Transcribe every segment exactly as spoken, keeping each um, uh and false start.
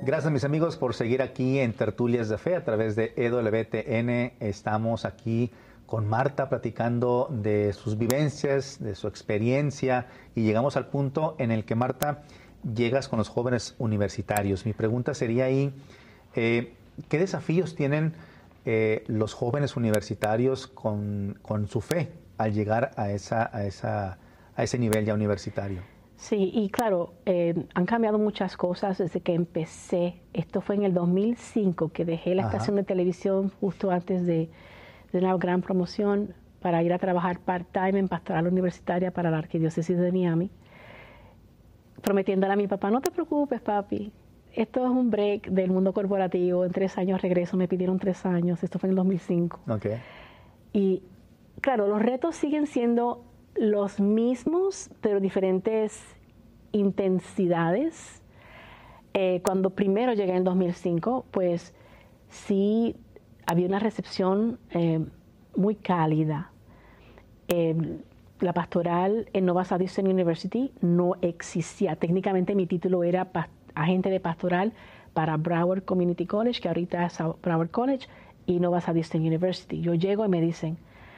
Gracias, mis amigos, por seguir aquí en Tertulias de Fe a través de E W T N. Estamos aquí con Marta platicando de sus vivencias, de su experiencia, y llegamos al punto en el que, Marta, llegas con los jóvenes universitarios. Mi pregunta sería ahí, eh, ¿qué desafíos tienen eh, los jóvenes universitarios con, con su fe al llegar a, esa, a, esa, a ese nivel ya universitario? Sí, y claro, eh, han cambiado muchas cosas desde que empecé. Esto fue en el dos mil cinco que dejé la Ajá. estación de televisión justo antes de, de una gran promoción para ir a trabajar part-time en pastoral universitaria para la Arquidiócesis de Miami, prometiéndole a mi papá, no te preocupes, papi, esto es un break del mundo corporativo, en tres años regreso, me pidieron tres años, esto fue en el dos mil cinco. Okay. Y claro, los retos siguen siendo los mismos, pero diferentes intensidades. Eh, cuando primero llegué en el dos mil cinco, pues sí había una recepción eh, muy cálida. Eh, la pastoral en Nova Southeastern University no existía. Técnicamente mi título era agente de pastoral para Broward Community College, que ahorita es Broward College, y Nova Southeastern University. Yo llego y me dicen,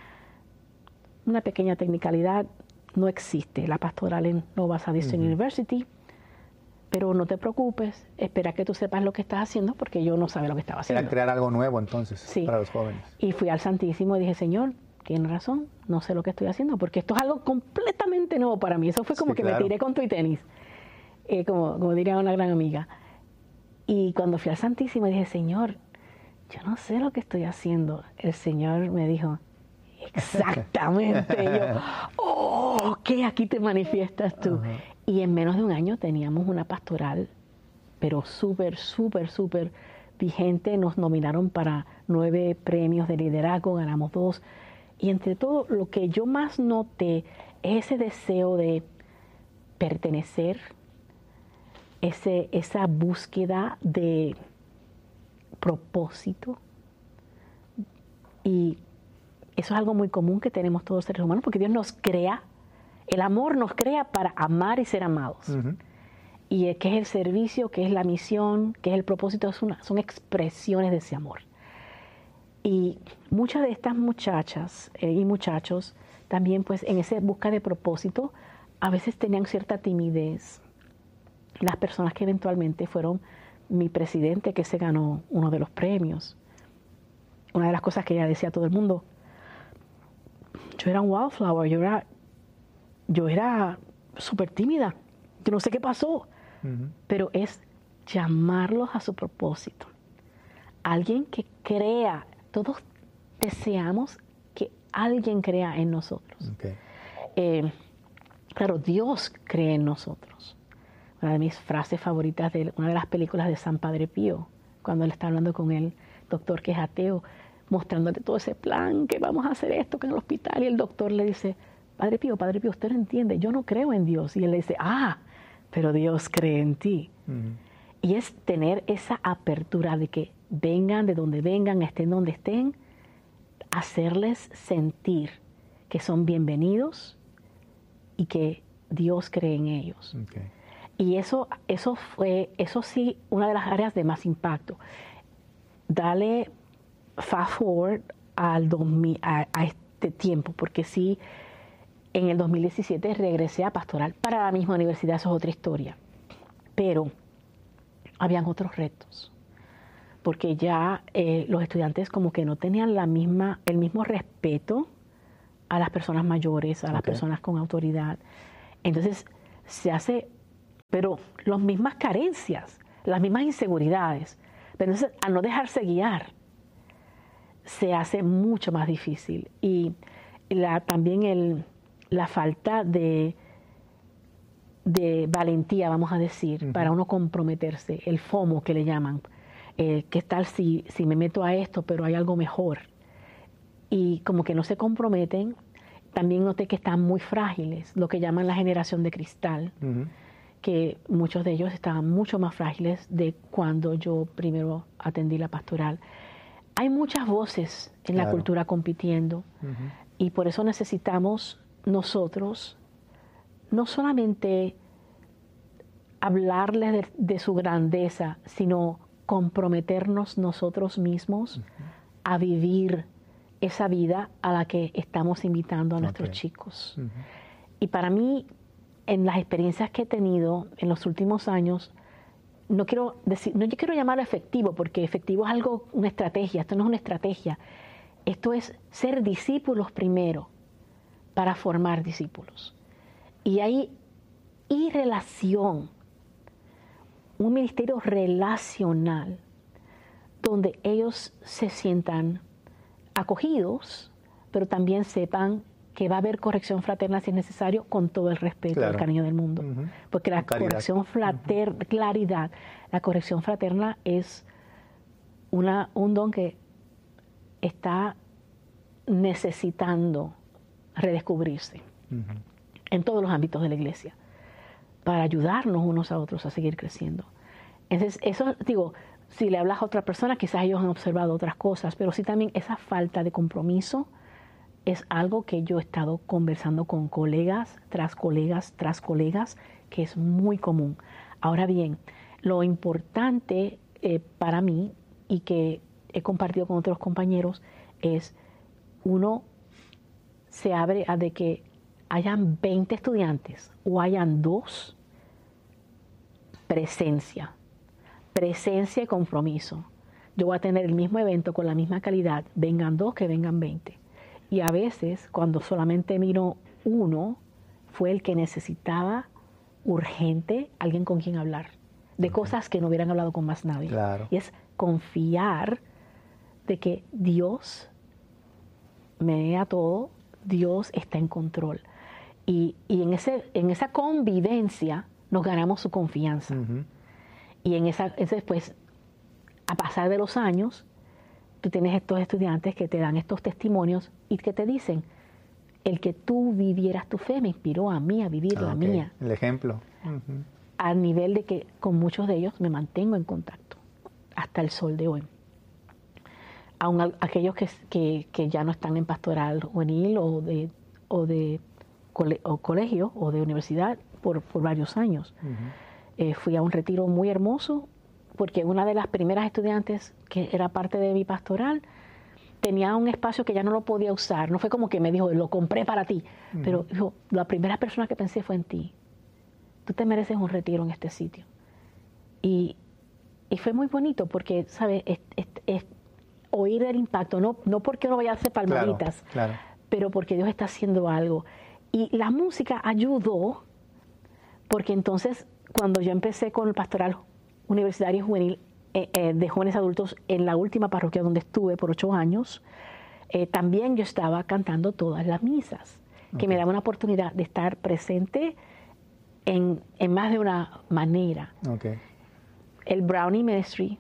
una pequeña tecnicalidad, no existe la pastoral en Nova Southeastern uh-huh. University, pero no te preocupes, espera que tú sepas lo que estás haciendo, porque yo no sabía lo que estaba haciendo. Era crear algo nuevo entonces sí. para los jóvenes. Y fui al Santísimo y dije, Señor, tienes razón, no sé lo que estoy haciendo, porque esto es algo completamente nuevo para mí. Eso fue como sí, que claro. me tiré con tu y tenis, eh, como, como diría una gran amiga. Y cuando fui al Santísimo dije, Señor, yo no sé lo que estoy haciendo. El Señor me dijo, exactamente. Y yo, oh, ok, aquí te manifiestas tú. Uh-huh. Y en menos de un año teníamos una pastoral, pero súper, súper, súper vigente. Nos nominaron para nueve premios de liderazgo, ganamos dos. Y entre todo, lo que yo más noté es ese deseo de pertenecer, ese, esa búsqueda de propósito. Y eso es algo muy común que tenemos todos los seres humanos, porque Dios nos crea, el amor nos crea para amar y ser amados. Uh-huh. Y qué es el servicio, qué es la misión, qué es el propósito, es una, son expresiones de ese amor. Y muchas de estas muchachas eh, y muchachos también, pues, en esa busca de propósito, a veces tenían cierta timidez. Las personas que eventualmente fueron mi presidente, que se ganó uno de los premios, una de las cosas que ella decía a todo el mundo, yo era un wildflower, yo era, yo era súper tímida, yo no sé qué pasó, uh-huh. pero es llamarlos a su propósito. Alguien que crea, todos deseamos que alguien crea en nosotros. Okay. Eh, claro, Dios cree en nosotros. Una de mis frases favoritas de una de las películas de San Padre Pío, cuando él está hablando con el doctor que es ateo, mostrándote todo ese plan, que vamos a hacer esto, que en el hospital, y el doctor le dice, Padre Pío, Padre Pío, usted no entiende, yo no creo en Dios. Y él le dice, ah, pero Dios cree en ti. Uh-huh. Y es tener esa apertura de que vengan de donde vengan, estén donde estén, hacerles sentir que son bienvenidos y que Dios cree en ellos. Okay. Y eso, eso fue, eso sí, una de las áreas de más impacto. Dale fast forward al dos mil, a, a este tiempo, porque sí, en el dos mil diecisiete regresé a pastoral para la misma universidad, eso es otra historia. Pero habían otros retos, porque ya eh, los estudiantes como que no tenían la misma, el mismo respeto a las personas mayores, a las okay. personas con autoridad. Entonces se hace, pero las mismas carencias, las mismas inseguridades. Pero entonces, al no dejarse guiar, se hace mucho más difícil. Y la, también el, la falta de, de valentía, vamos a decir, uh-huh. para uno comprometerse, el FOMO que le llaman. Eh, ¿Qué tal si, si me meto a esto, pero hay algo mejor? Y como que no se comprometen. También noté que están muy frágiles, lo que llaman la generación de cristal, uh-huh. que muchos de ellos estaban mucho más frágiles de cuando yo primero atendí la pastoral. Hay muchas voces en claro. la cultura compitiendo, uh-huh. y por eso necesitamos nosotros no solamente hablarles de, de su grandeza, sino comprometernos nosotros mismos uh-huh. a vivir esa vida a la que estamos invitando a nuestros okay. chicos. Uh-huh. Y para mí, en las experiencias que he tenido en los últimos años, no quiero decir, no yo quiero llamarlo efectivo, porque efectivo es algo, una estrategia. Esto no es una estrategia. Esto es ser discípulos primero para formar discípulos. Y hay y relación, un ministerio relacional, donde ellos se sientan acogidos, pero también sepan que va a haber corrección fraterna si es necesario, con todo el respeto y el cariño del mundo. Uh-huh. Porque la claridad. corrección fraterna, uh-huh. claridad, la corrección fraterna es una, un don que está necesitando redescubrirse uh-huh. en todos los ámbitos de la iglesia, para ayudarnos unos a otros a seguir creciendo. Entonces, eso, digo, si le hablas a otra persona, quizás ellos han observado otras cosas, pero sí también esa falta de compromiso es algo que yo he estado conversando con colegas, tras colegas, tras colegas, que es muy común. Ahora bien, lo importante eh, para mí, y que he compartido con otros compañeros, es uno se abre a de que hayan veinte estudiantes o hayan dos, presencia, presencia y compromiso. Yo voy a tener el mismo evento con la misma calidad, vengan dos que vengan veinte. Y a veces, cuando solamente vino uno, fue el que necesitaba urgente alguien con quien hablar, de okay. cosas que no hubieran hablado con más nadie. Claro. Y es confiar de que Dios me da todo, Dios está en control. Y, y en, ese, en esa convivencia nos ganamos su confianza. Uh-huh. Y en esa, ese, pues, a pasar de los años, tú tienes estos estudiantes que te dan estos testimonios y que te dicen, el que tú vivieras tu fe me inspiró a mí a vivir ah, la okay. mía. El ejemplo. Uh-huh. Al nivel de que con muchos de ellos me mantengo en contacto hasta el sol de hoy. Aún a, aquellos que, que, que ya no están en pastoral juvenil o de, o de cole, o colegio o de universidad por, por varios años. Uh-huh. Eh, fui a un retiro muy hermoso, porque una de las primeras estudiantes que era parte de mi pastoral tenía un espacio que ya no lo podía usar. No fue como que me dijo, lo compré para ti. Uh-huh. Pero dijo, la primera persona que pensé fue en ti. Tú te mereces un retiro en este sitio. Y, y fue muy bonito porque, ¿sabes? Es, es, es oír el impacto. No, no porque uno vaya a hacer palmaditas, claro, claro. pero porque Dios está haciendo algo. Y la música ayudó, porque entonces, cuando yo empecé con el pastoral universitario y juvenil eh, eh, de jóvenes adultos en la última parroquia donde estuve por ocho años, eh, también yo estaba cantando todas las misas, que okay. me daba una oportunidad de estar presente en, en más de una manera. Okay. El brownie ministry,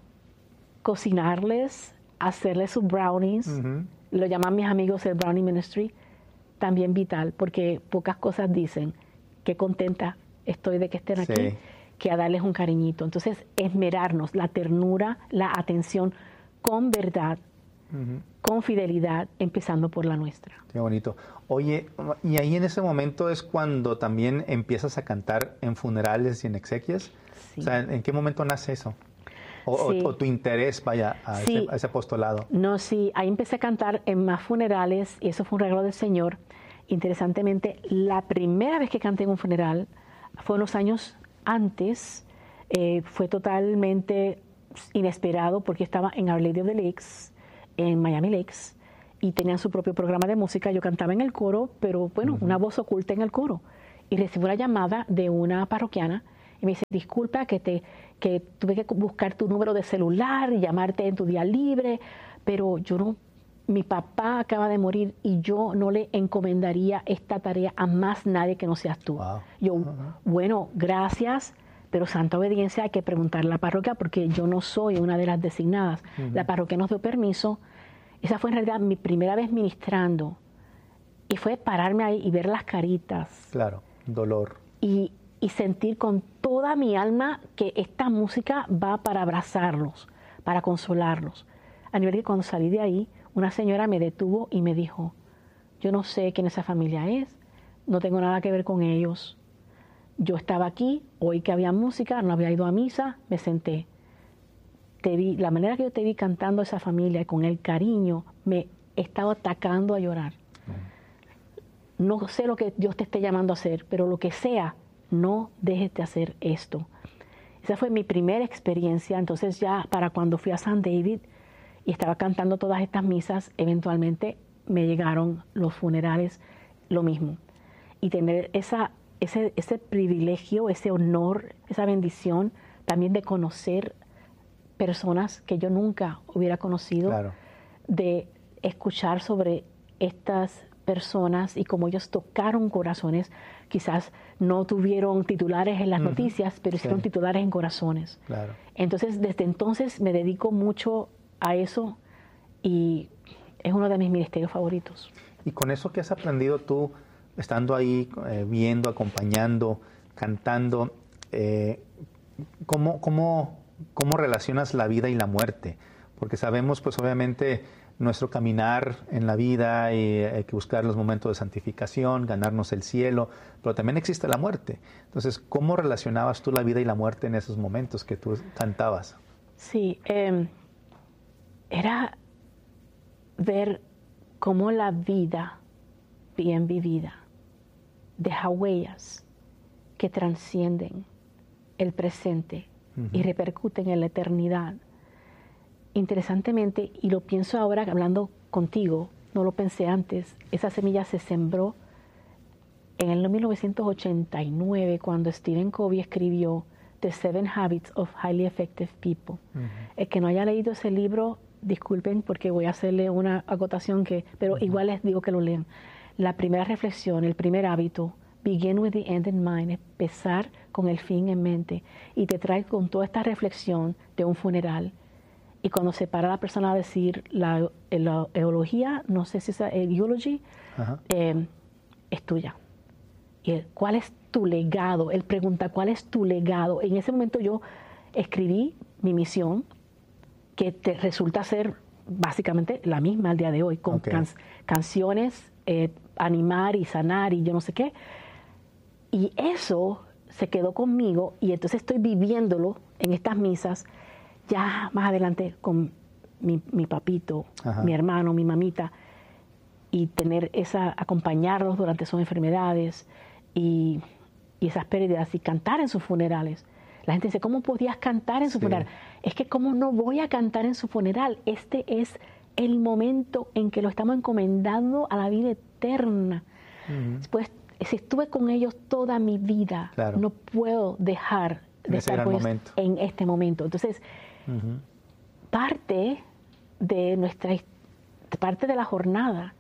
cocinarles, hacerles sus brownies, uh-huh. lo llaman mis amigos el brownie ministry, también vital, porque pocas cosas dicen qué contenta estoy de que estén aquí. Sí. Que a darles un cariñito. Entonces, esmerarnos, la ternura, la atención con verdad, uh-huh. con fidelidad, empezando por la nuestra. Qué bonito. Oye, y ahí en ese momento es cuando también empiezas a cantar en funerales y en exequias. Sí. O sea, ¿en qué momento nace eso? O, sí. o, o tu interés, vaya, a, sí. ese, a ese apostolado. No, sí, ahí empecé a cantar en más funerales y eso fue un regalo del Señor. Interesantemente, la primera vez que canté en un funeral fue en los años antes, eh, fue totalmente inesperado porque estaba en Our Lady of the Lakes, en Miami Lakes, y tenían su propio programa de música. Yo cantaba en el coro, pero bueno, uh-huh. una voz oculta en el coro. Y recibí una llamada de una parroquiana y me dice, disculpa que, te, que tuve que buscar tu número de celular y llamarte en tu día libre, pero yo no, mi papá acaba de morir y yo no le encomendaría esta tarea a más nadie que no seas tú. Wow. Yo, uh-huh. bueno, gracias, pero santa obediencia hay que preguntarle a la parroquia porque yo no soy una de las designadas. Uh-huh. La parroquia nos dio permiso. Esa fue en realidad mi primera vez ministrando y fue pararme ahí y ver las caritas. Claro, dolor. Y, y sentir con toda mi alma que esta música va para abrazarlos, para consolarlos. A nivel que cuando salí de ahí, una señora me detuvo y me dijo, yo no sé quién esa familia es, no tengo nada que ver con ellos, Yo estaba aquí, oí que había música, no había ido a misa, me senté. Te vi, la manera que yo te vi cantando a esa familia, con el cariño, me estaba atacando a llorar. No sé lo que Dios te esté llamando a hacer, pero lo que sea, no dejes de hacer esto. Esa fue mi primera experiencia. Entonces ya para cuando fui a San David y estaba cantando todas estas misas, eventualmente me llegaron los funerales, lo mismo. Y tener esa, ese, ese privilegio, ese honor, esa bendición también de conocer personas que yo nunca hubiera conocido, claro. de escuchar sobre estas personas y cómo ellos tocaron corazones. Quizás no tuvieron titulares en las uh-huh. noticias, pero hicieron sí. titulares en corazones. Claro. Entonces, desde entonces me dedico mucho a eso y es uno de mis ministerios favoritos. Y con eso que has aprendido tú, estando ahí, eh, viendo, acompañando, cantando, eh, ¿cómo, cómo, ¿cómo relacionas la vida y la muerte? Porque sabemos, pues obviamente, nuestro caminar en la vida, y hay que buscar los momentos de santificación, ganarnos el cielo, pero también existe la muerte. Entonces, ¿cómo relacionabas tú la vida y la muerte en esos momentos que tú cantabas? Sí, eh, era ver cómo la vida bien vivida deja huellas que trascienden el presente uh-huh. y repercuten en la eternidad. Interesantemente, y lo pienso ahora hablando contigo, no lo pensé antes, esa semilla se sembró en el mil novecientos ochenta y nueve cuando Stephen Covey escribió The Seven Habits of Highly Effective People. Uh-huh. El que no haya leído ese libro, disculpen porque voy a hacerle una acotación, que, pero uh-huh. igual les digo que lo lean. La primera reflexión, el primer hábito, begin with the end in mind, empezar con el fin en mente, y te trae con toda esta reflexión de un funeral. Y cuando se para la persona a decir la, la eulogía, no sé si es eulogy, eh, es tuya. Y él, ¿cuál es tu legado? Él pregunta, ¿cuál es tu legado? En ese momento yo escribí mi misión, que te resulta ser básicamente la misma al día de hoy, con okay. can, canciones, eh, animar y sanar y yo no sé qué. Y eso se quedó conmigo y entonces estoy viviéndolo en estas misas. Ya más adelante con mi, mi papito, Ajá. mi hermano, mi mamita, y tener esa, acompañarlos durante sus enfermedades y, y esas pérdidas y cantar en sus funerales. La gente dice, ¿cómo podías cantar en su sí. funeral? Es que ¿cómo no voy a cantar en su funeral? Este es el momento en que lo estamos encomendando a la vida eterna. Uh-huh. Pues, si estuve con ellos toda mi vida, claro. no puedo dejar de estar con ellos en este momento. Entonces, Uh-huh. parte de nuestra parte de la jornada,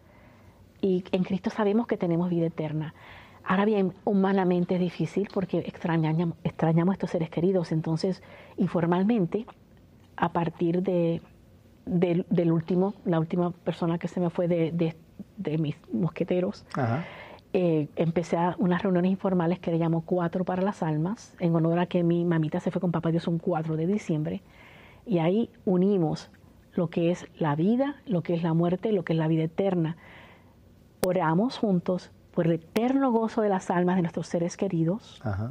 y en Cristo sabemos que tenemos vida eterna. Ahora bien, humanamente es difícil porque extrañamos, extrañamos a estos seres queridos. Entonces, informalmente, a partir de, de del último, la última persona que se me fue de, de, de mis mosqueteros, uh-huh. eh, empecé a unas reuniones informales que le llamo Cuatro para las Almas, en honor a que mi mamita se fue con Papá Dios un cuatro de diciembre. Y ahí unimos lo que es la vida, lo que es la muerte, lo que es la vida eterna. Oramos juntos por el eterno gozo de las almas de nuestros seres queridos. Ajá.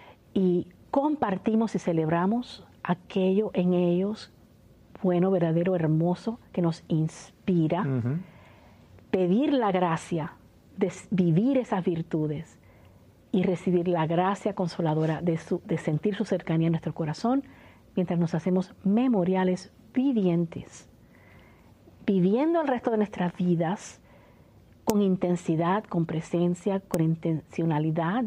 Y compartimos y celebramos aquello en ellos bueno, verdadero, hermoso, que nos inspira. Uh-huh. Pedir la gracia de vivir esas virtudes y recibir la gracia consoladora de, su, de sentir su cercanía en nuestro corazón, mientras nos hacemos memoriales vivientes, viviendo el resto de nuestras vidas con intensidad, con presencia, con intencionalidad,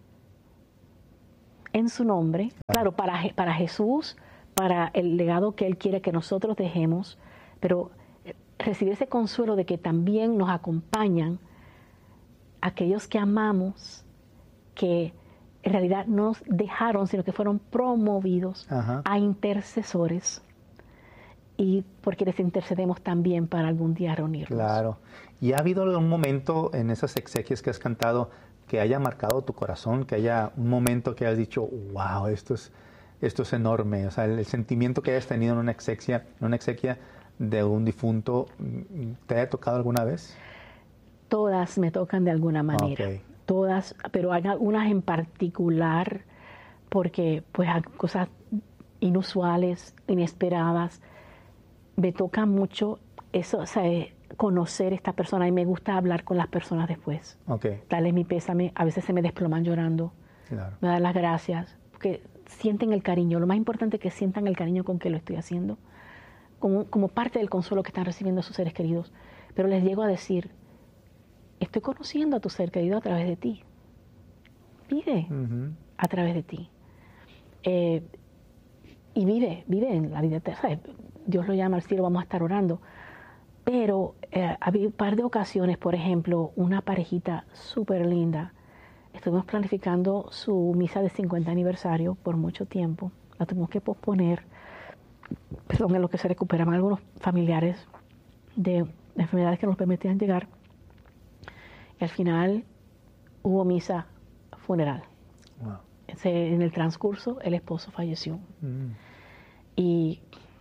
en su nombre. Claro, para, para Jesús, para el legado que Él quiere que nosotros dejemos, pero recibir ese consuelo de que también nos acompañan aquellos que amamos, que en realidad no nos dejaron, sino que fueron promovidos Ajá. a intercesores, y porque les intercedemos también para algún día reunirnos. Claro. ¿Y ha habido algún momento en esas exequias que has cantado que haya marcado tu corazón, que haya un momento que hayas dicho, wow, esto es, esto es enorme? O sea, el, el sentimiento que hayas tenido en una exequia, en una exequia de un difunto, ¿te haya tocado alguna vez? Todas me tocan de alguna manera. Okay. Todas todas, pero hay algunas en particular porque pues hay cosas inusuales, inesperadas. Me toca mucho eso, o sea, conocer a esta persona, y me gusta hablar con las personas después. Okay. Darles mi pésame, a veces se me desploman llorando. Claro. Me dan las gracias, porque sienten el cariño. Lo más importante es que sientan el cariño con que lo estoy haciendo, como, como parte del consuelo que están recibiendo sus seres queridos. Pero les llego a decir, estoy conociendo a tu ser querido a través de ti. Vive uh-huh. a través de ti. Eh, y vive, vive en la vida eterna. Dios lo llama al cielo, vamos a estar orando. Pero eh, había un par de ocasiones, por ejemplo, una parejita súper linda. Estuvimos planificando su misa de cincuenta aniversario por mucho tiempo. La tuvimos que posponer, perdón, en lo que se recuperaban algunos familiares de enfermedades que nos permitían llegar. Y al final hubo misa funeral. Wow. En el transcurso, el esposo falleció. Mm. Y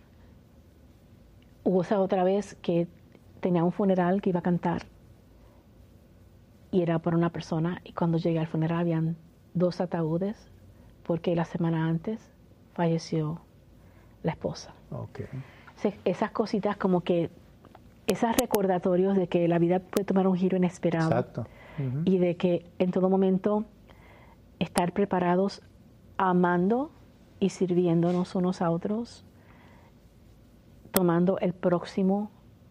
hubo esa otra vez que tenía un funeral que iba a cantar. Y era para una persona. Y cuando llegué al funeral habían dos ataúdes, porque la semana antes falleció la esposa. Okay. Esas cositas como que, esos recordatorios de que la vida puede tomar un giro inesperado. Exacto. Uh-huh. Y de que en todo momento estar preparados, amando y sirviéndonos unos a otros, tomando el próximo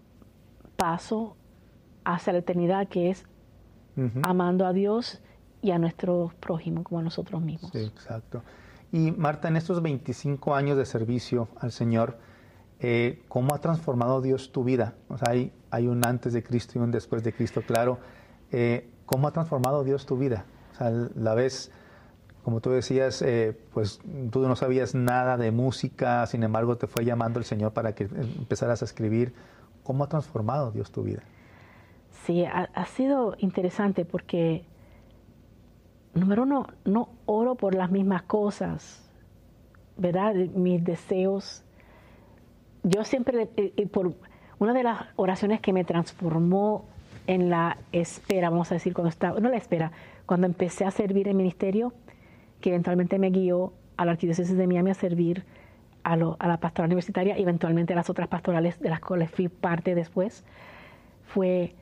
paso hacia la eternidad, que es uh-huh. amando a Dios y a nuestro prójimo como a nosotros mismos. Sí, exacto. Y Marta, en estos veinticinco años de servicio al Señor, eh, ¿cómo ha transformado Dios tu vida? O sea, hay, hay un antes de Cristo y un después de Cristo, claro. Eh, ¿Cómo ha transformado Dios tu vida? O sea, la vez, como tú decías, eh, pues tú no sabías nada de música, sin embargo te fue llamando el Señor para que empezaras a escribir. ¿Cómo ha transformado Dios tu vida? Sí, ha, ha sido interesante porque, número uno, no oro por las mismas cosas, ¿verdad? Mis deseos. Yo siempre, eh, por una de las oraciones que me transformó en la espera, vamos a decir, cuando estaba, no la espera, cuando empecé a servir en ministerio, que eventualmente me guió a la Arquidiócesis de Miami a servir a, lo, a la pastoral universitaria y eventualmente a las otras pastorales de las cuales fui parte después, fue,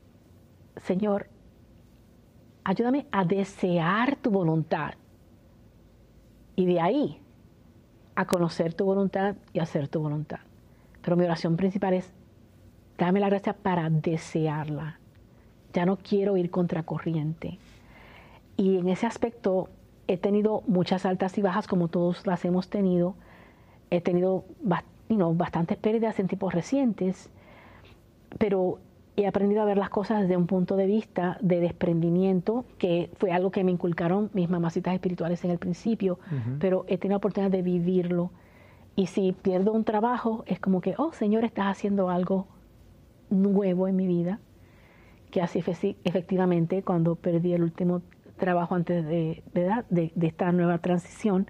Señor, ayúdame a desear tu voluntad. Y de ahí, a conocer tu voluntad y hacer tu voluntad. Pero mi oración principal es, dame la gracia para desearla. Ya no quiero ir contracorriente. Y en ese aspecto he tenido muchas altas y bajas, como todos las hemos tenido. He tenido you know, bastantes pérdidas en tiempos recientes, pero he aprendido a ver las cosas desde un punto de vista de desprendimiento, que fue algo que me inculcaron mis mamacitas espirituales en el principio, uh-huh. pero he tenido la oportunidad de vivirlo. Y si pierdo un trabajo, es como que, oh, Señor, estás haciendo algo nuevo en mi vida, que así efectivamente cuando perdí el último trabajo antes de, ¿verdad? de, de esta nueva transición,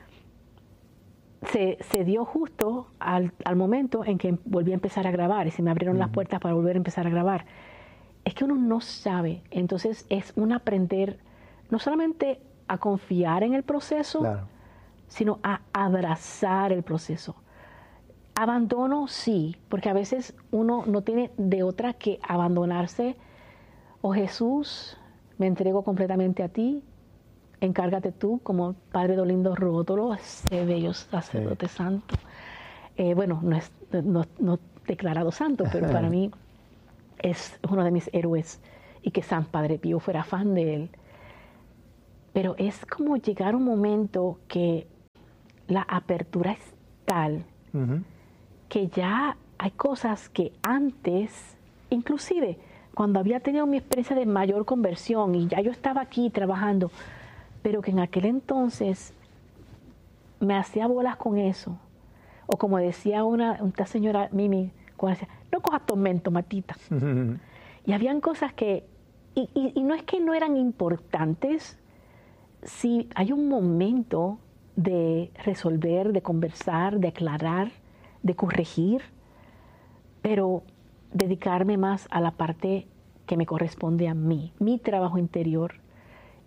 se, se dio justo al, al momento en que volví a empezar a grabar y se me abrieron uh-huh. las puertas para volver a empezar a grabar. Es que uno no sabe, entonces es un aprender no solamente a confiar en el proceso, claro. sino a abrazar el proceso. Abandono, sí, porque a veces uno no tiene de otra que abandonarse. Oh Jesús, me entrego completamente a ti, encárgate tú como Padre Dolindo Rótolo, ese bello sacerdote sí. santo. Eh, bueno, no es no, no declarado santo, pero para mí es uno de mis héroes, y que San Padre Pío fuera fan de él. Pero es como llegar a un momento que la apertura es tal uh-huh. que ya hay cosas que antes, inclusive cuando había tenido mi experiencia de mayor conversión y ya yo estaba aquí trabajando, pero que en aquel entonces me hacía bolas con eso. O como decía una, una señora Mimi, cuando decía, no cojas tormento, Matita. Uh-huh. Y habían cosas que, y, y, y no es que no eran importantes, si hay un momento de resolver, de conversar, de aclarar, de corregir, pero dedicarme más a la parte que me corresponde a mí, mi trabajo interior,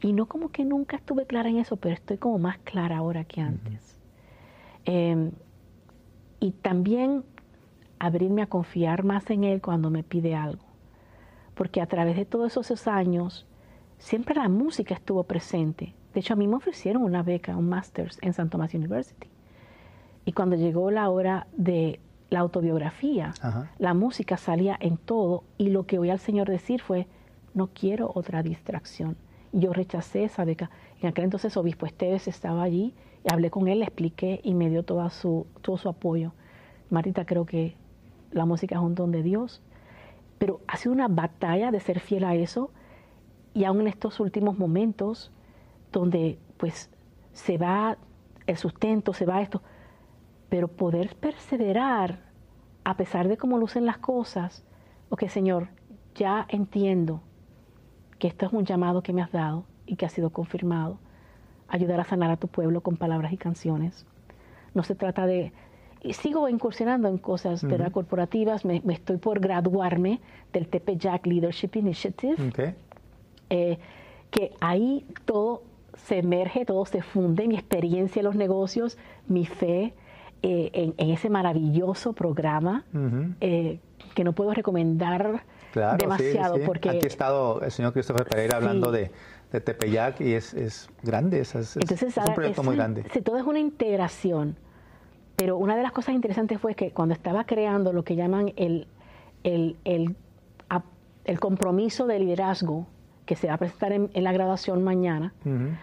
Y no como que nunca estuve clara en eso, pero estoy como más clara ahora que antes. Uh-huh. eh, y también abrirme a confiar más en Él cuando me pide algo. Porque a través de todos esos años, siempre la música estuvo presente. De hecho, a mí me ofrecieron una beca, un Masters en Saint Thomas University. Y cuando llegó la hora de la autobiografía, uh-huh. la música salía en todo. Y lo que oí al Señor decir fue, no quiero otra distracción. Y yo rechacé esa beca. En aquel entonces, Obispo Esteves estaba allí. Y hablé con él, le expliqué y me dio toda su, todo su apoyo. Martita, creo que la música es un don de Dios. Pero ha sido una batalla de ser fiel a eso. Y aún en estos últimos momentos, donde pues se va el sustento, se va esto, pero poder perseverar a pesar de cómo lucen las cosas. Ok, Señor, ya entiendo que esto es un llamado que me has dado y que ha sido confirmado. Ayudar a sanar a tu pueblo con palabras y canciones. No se trata de... Y sigo incursionando en cosas, uh-huh. ¿verdad? corporativas. Me, me estoy por graduarme del Tepeyac Leadership Initiative. Okay. Eh, que ahí todo se emerge, todo se funde, mi experiencia en los negocios, mi fe eh, en, en ese maravilloso programa uh-huh. eh, que no puedo recomendar claro, demasiado. Sí, sí. Porque aquí ha estado el señor Christopher Pereira sí. hablando de, de Tepeyac y es, es grande, es, es, Entonces, es un proyecto es muy grande. Si todo es una integración, pero una de las cosas interesantes fue que cuando estaba creando lo que llaman el, el, el, el compromiso de liderazgo, que se va a presentar en, en la graduación mañana, uh-huh.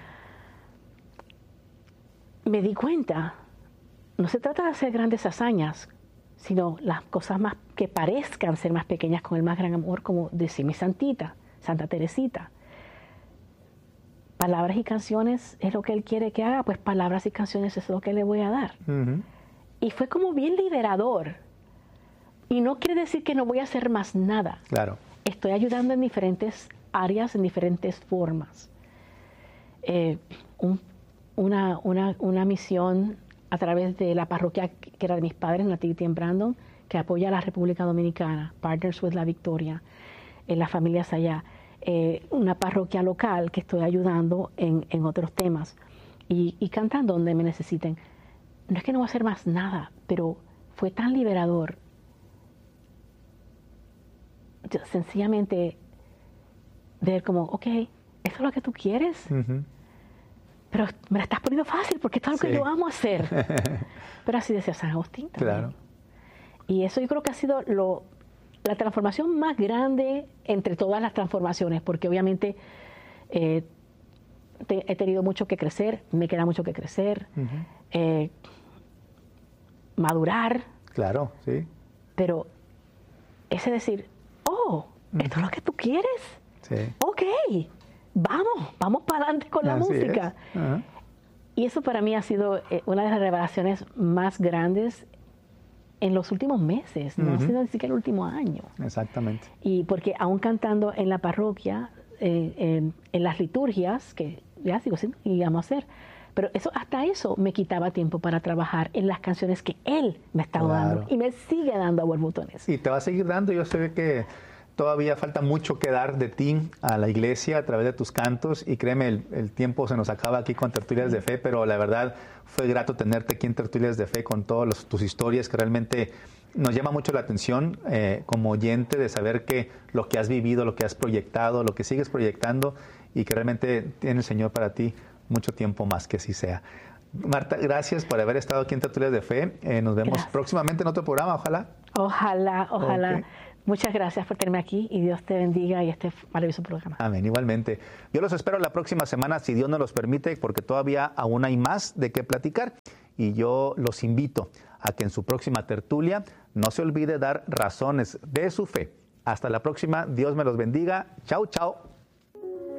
me di cuenta, no se trata de hacer grandes hazañas, sino las cosas más que parezcan ser más pequeñas con el más gran amor, como decía mi santita, Santa Teresita. Palabras y canciones es lo que Él quiere que haga, pues palabras y canciones es lo que le voy a dar. Uh-huh. Y fue como bien liberador. Y no quiere decir que no voy a hacer más nada. Claro. Estoy ayudando en diferentes áreas, en diferentes formas. Eh, un, una, una, una misión a través de la parroquia que era de mis padres, Nativity en Brandon, que apoya a la República Dominicana, Partners with la Victoria, en las familias allá. Eh, una parroquia local que estoy ayudando en, en otros temas y, y cantando donde me necesiten. No es que no voy a hacer más nada, pero fue tan liberador. Yo, sencillamente ver como, ok, ¿eso es lo que tú quieres? Uh-huh. Pero me la estás poniendo fácil porque esto es lo sí. que yo amo hacer. Pero así decía San Agustín también. Claro. Y eso yo creo que ha sido lo, la transformación más grande entre todas las transformaciones, porque obviamente eh, te, he tenido mucho que crecer, me queda mucho que crecer, uh-huh. eh, madurar. Claro, sí. Pero ese decir, oh, ¿esto uh-huh. es lo que tú quieres? Sí. Ok, vamos, vamos para adelante con la Así música. Uh-huh. Y eso para mí ha sido eh, una de las revelaciones más grandes en los últimos meses, no uh-huh. ha sido ni siquiera el último año. Exactamente. Y porque aún cantando en la parroquia, eh, en, en las liturgias, que ya sigo haciendo y vamos a hacer, pero eso, hasta eso me quitaba tiempo para trabajar en las canciones que Él me estaba claro. dando y me sigue dando a borbotones. Y te va a seguir dando, yo sé que todavía falta mucho que dar de ti a la iglesia a través de tus cantos y créeme, el, el tiempo se nos acaba aquí con Tertulias de Fe, pero la verdad fue grato tenerte aquí en Tertulias de Fe con todas tus historias que realmente nos llama mucho la atención eh, como oyente de saber que lo que has vivido, lo que has proyectado, lo que sigues proyectando y que realmente tiene el Señor para ti mucho tiempo más, que así sea. Marta, gracias por haber estado aquí en Tertulias de Fe. Eh, nos vemos gracias. próximamente en otro programa, ojalá. Ojalá, ojalá. Okay. Muchas gracias por tenerme aquí y Dios te bendiga y este maravilloso programa. Amén, igualmente. Yo los espero la próxima semana, si Dios nos los permite, porque todavía aún hay más de qué platicar. Y yo los invito a que en su próxima tertulia no se olvide dar razones de su fe. Hasta la próxima. Dios me los bendiga. Chao, chao.